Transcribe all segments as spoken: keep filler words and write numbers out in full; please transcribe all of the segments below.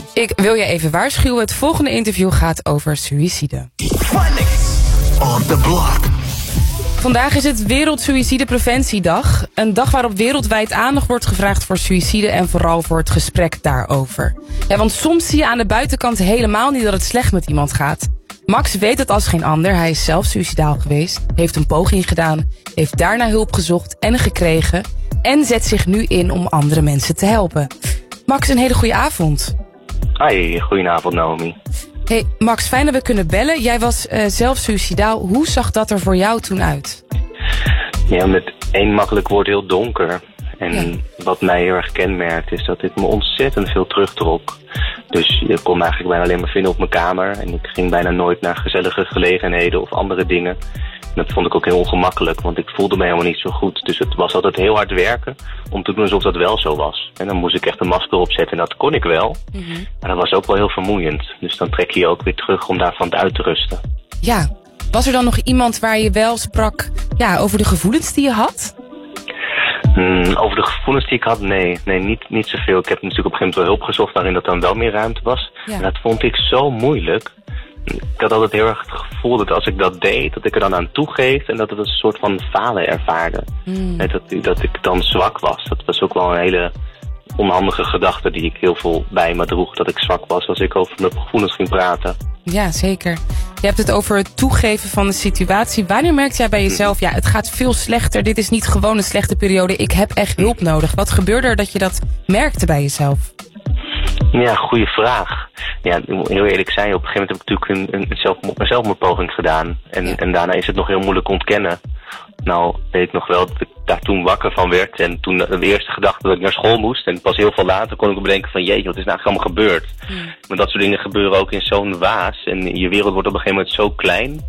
Ik wil je even waarschuwen, het volgende interview gaat over suïcide. On the block. Vandaag is het Wereldsuïcidepreventiedag. Een dag waarop wereldwijd aandacht wordt gevraagd voor suïcide en vooral voor het gesprek daarover. Ja, want soms zie je aan de buitenkant helemaal niet dat het slecht met iemand gaat. Max weet het als geen ander. Hij is zelf suïcidaal geweest, heeft een poging gedaan, heeft daarna hulp gezocht en gekregen en zet zich nu in om andere mensen te helpen. Max, een hele goede avond. Hoi, goedenavond Naomi. Hey Max, fijn dat we kunnen bellen. Jij was uh, zelf suïcidaal. Hoe zag dat er voor jou toen uit? Ja, met één makkelijk woord heel donker. En ja. Wat mij heel erg kenmerkt is dat ik me ontzettend veel terugtrok. Dus ik kon me eigenlijk bijna alleen maar vinden op mijn kamer. En ik ging bijna nooit naar gezellige gelegenheden of andere dingen. En dat vond ik ook heel ongemakkelijk, want ik voelde me helemaal niet zo goed. Dus het was altijd heel hard werken om te doen alsof dat wel zo was. En dan moest ik echt een masker opzetten en dat kon ik wel. Mm-hmm. Maar dat was ook wel heel vermoeiend. Dus dan trek je je ook weer terug om daarvan uit te rusten. Ja, was er dan nog iemand waar je wel sprak ja, over de gevoelens die je had? Hmm, over de gevoelens die ik had, nee. Nee, niet, niet zoveel. Ik heb natuurlijk op een gegeven moment wel hulp gezocht waarin dat dan wel meer ruimte was. Ja. En dat vond ik zo moeilijk. Ik had altijd heel erg het gevoel dat als ik dat deed, dat ik er dan aan toegeef en dat het een soort van falen ervaarde. Mm. Dat, dat ik dan zwak was. Dat was ook wel een hele onhandige gedachte die ik heel veel bij me droeg. Dat ik zwak was als ik over mijn gevoelens ging praten. Ja, zeker. Je hebt het over het toegeven van de situatie. Wanneer merkte jij bij jezelf, ja, het gaat veel slechter. Dit is niet gewoon een slechte periode. Ik heb echt hulp nodig. Wat gebeurde er dat je dat merkte bij jezelf? Ja, goede vraag. Ja, heel eerlijk zijn, op een gegeven moment heb ik natuurlijk een, een, zelf, een zelfmoordpoging gedaan. En, ja. en daarna is het nog heel moeilijk ontkennen. Nou, weet ik nog wel dat ik daar toen wakker van werd. En toen de eerste gedachte dat ik naar school moest. En pas heel veel later kon ik bedenken van jeetje, wat is nou eigenlijk allemaal gebeurd? Hmm. Maar dat soort dingen gebeuren ook in zo'n waas. En je wereld wordt op een gegeven moment zo klein.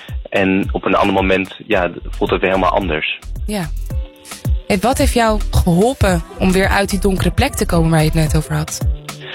En op een ander moment ja, voelt het weer helemaal anders. Ja. Hey, wat heeft jou geholpen om weer uit die donkere plek te komen waar je het net over had?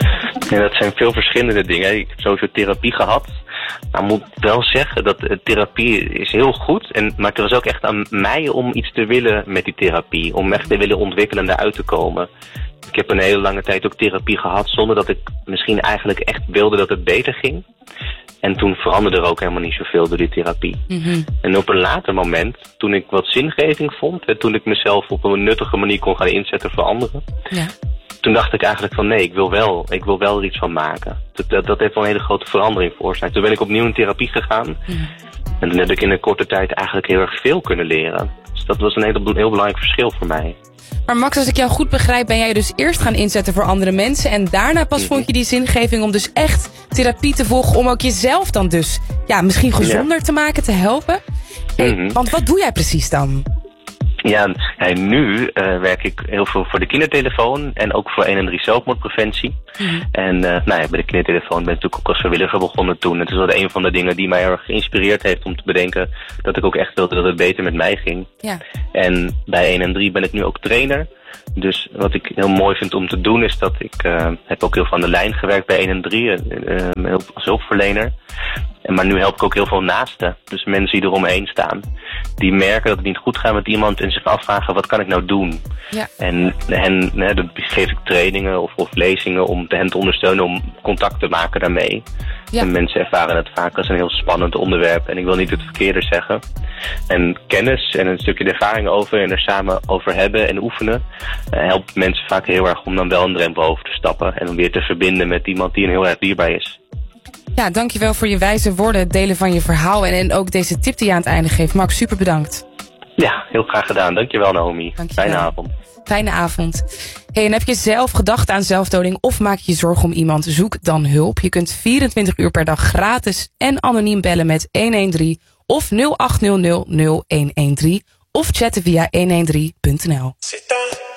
Ja, dat zijn veel verschillende dingen. Ik heb sowieso therapie gehad. Maar ik moet wel zeggen dat uh, therapie is heel goed. En, maar het was ook echt aan mij om iets te willen met die therapie. Om echt te willen ontwikkelen en daaruit te komen. Ik heb een hele lange tijd ook therapie gehad zonder dat ik misschien eigenlijk echt wilde dat het beter ging. En toen veranderde er ook helemaal niet zoveel door die therapie. Mm-hmm. En op een later moment, toen ik wat zingeving vond, en toen ik mezelf op een nuttige manier kon gaan inzetten voor anderen, ja. Toen dacht ik eigenlijk van nee, ik wil wel, ik wil wel er iets van maken. Dat, dat, dat heeft wel een hele grote verandering veroorzaakt. Toen ben ik opnieuw in therapie gegaan. Mm. En toen heb ik in een korte tijd eigenlijk heel erg veel kunnen leren. Dus dat was een heel, heel belangrijk verschil voor mij. Maar Max, als ik jou goed begrijp, ben jij dus eerst gaan inzetten voor andere mensen. En daarna pas mm-hmm. vond je die zingeving om dus echt therapie te volgen. Om ook jezelf dan dus ja, misschien gezonder ja. te maken, te helpen. Hey, mm-hmm. Want wat doe jij precies dan? Ja, en nu uh, werk ik heel veel voor de kindertelefoon en ook voor honderddertien zelfmoordpreventie. Mm-hmm. En uh, nou ja, bij de kindertelefoon ben ik natuurlijk ook als vrijwilliger begonnen toen. Het is wel een van de dingen die mij erg geïnspireerd heeft om te bedenken dat ik ook echt wilde dat het beter met mij ging. Ja. En bij honderddertien ben ik nu ook trainer. Dus wat ik heel mooi vind om te doen is dat ik uh, heb ook heel veel aan de lijn gewerkt bij honderddertien, uh, als hulpverlener. En maar nu help ik ook heel veel naasten. Dus mensen die eromheen staan. Die merken dat het niet goed gaat met iemand en zich afvragen wat kan ik nou doen. Ja. En hen, hè, dan geef ik trainingen of, of lezingen om hen te ondersteunen om contact te maken daarmee. Ja. En mensen ervaren het vaak als een heel spannend onderwerp. En ik wil niet het verkeerde zeggen. En kennis en een stukje ervaring over en er samen over hebben en oefenen uh, helpt mensen vaak heel erg om dan wel een drempel over te stappen. En om weer te verbinden met iemand die een heel erg dierbaar is. Ja, dankjewel voor je wijze woorden, het delen van je verhaal en, en ook deze tip die je aan het einde geeft. Max, super bedankt. Ja, heel graag gedaan. Dankjewel Naomi. Dankjewel. Fijne avond. Fijne avond. Hey, en heb je zelf gedachten aan zelfdoding of maak je je zorgen om iemand? Zoek dan hulp. Je kunt vierentwintig uur per dag gratis en anoniem bellen met honderddertien of nul acht nul nul nul een een drie of chatten via honderddertien punt n l.